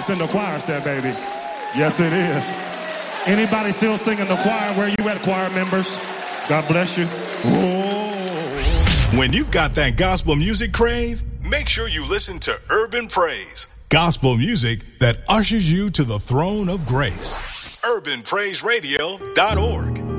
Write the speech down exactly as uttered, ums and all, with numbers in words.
voice in the choir said, baby. Yes, it is. Anybody still singing the choir? Where you at, choir members? God bless you. Whoa. When you've got that gospel music crave, make sure you listen to Urban Praise. Gospel music that ushers you to the throne of grace. urban praise radio dot org